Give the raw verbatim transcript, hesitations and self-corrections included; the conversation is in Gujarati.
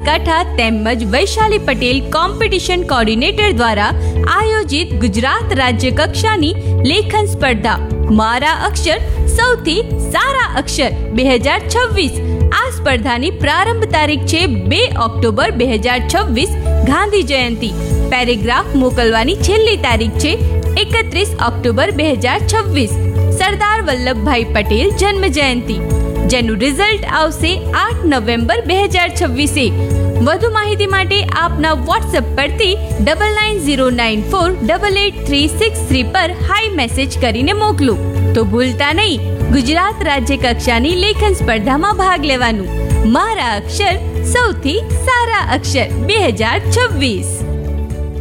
બનાસકાંઠા તેમજ વૈશાલી પટેલ કોમ્પિટિશન કોર્ડિનેટર દ્વારા આયોજિત ગુજરાત રાજ્ય કક્ષાની લેખન સ્પર્ધા મારા અક્ષર સૌથી સારા અક્ષર બે હજાર છવ્વીસ. આ સ્પર્ધાની પ્રારંભ તારીખ છે બે ઓક્ટોબર બે હજાર છવ્વીસ, ગાંધી જયંતિ. પેરેગ્રાફ મોકલવાની છેલ્લી તારીખ છે એકત્રીસ ઓક્ટોબર બે હજાર છવ્વીસ, સરદાર વલ્લભભાઈ પટેલ જન્મ જયંતિ, જેનું રિઝલ્ટ આવશે આઠ નવેમ્બર બે હજાર છવ્વીસે. વધુ માહિતી માટે આપના વોટ્સએપ પરથી double nine zero nine four double eight three six three પર હાઈ મેસેજ કરીને મોકલો. તો ભૂલતા નહીં, ગુજરાત રાજ્ય કક્ષાની લેખન સ્પર્ધામાં ભાગ લેવાનું. મારા અક્ષર સૌથી સારા અક્ષર બે હજાર છવ્વીસ.